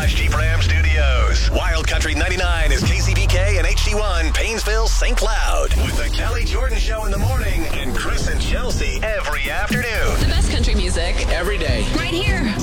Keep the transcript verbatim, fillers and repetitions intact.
S G Pram Studios. Wild Country ninety-nine is K C B K and H D one, Painesville, Saint Cloud. With the Kelly Jordan Show in the morning and Chris and Chelsea every afternoon. The best country music every day. right here.